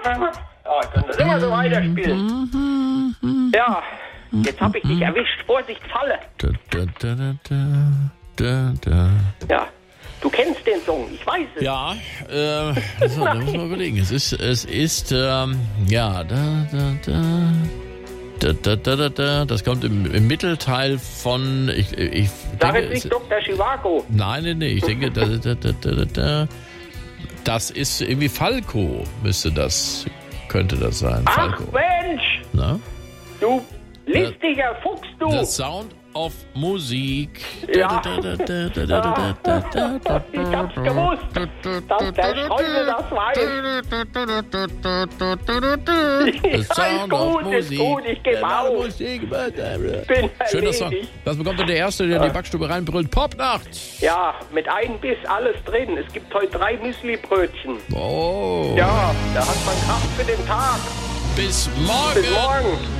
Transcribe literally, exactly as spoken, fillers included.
Ja, ich kann das immer so weiterspielen. Ja, jetzt hab ich dich erwischt. Vorsicht, Falle. Da, da, da, da, da, da. Ja, du kennst den Song, ich weiß es. Ja, äh, so, da muss man überlegen. Es ist, es ist, ähm, ja, da, da, da. Da, da, da, da, da. Das kommt im, im Mittelteil von. Ich, ich Sag denke, jetzt nicht es, Doktor Chivago. Nein, nein, nein. Ich denke, da, da, da, da, da, da. Das ist irgendwie Falco, müsste das, könnte das sein. Ach Falco. Mensch, Na? du listiger Fuchs, du. The Sound of Musik. Ja. Da, da, da, da, da, da, da, da, da, Ich hab's gewusst, dass der Streusel das weiß. The Sound of Ist gut, ist Musik. gut, ich geb Ja, auf. Musik. Bin Schöner Song. erledigt. Das bekommt dann der Erste, der in die Backstube reinbrüllt. Popnacht. Ja, mit einem Biss alles drin. Es gibt heute drei Müsli-Brötchen. Oh. Ja, da hat man Kraft für den Tag. Bis morgen. Bis morgen.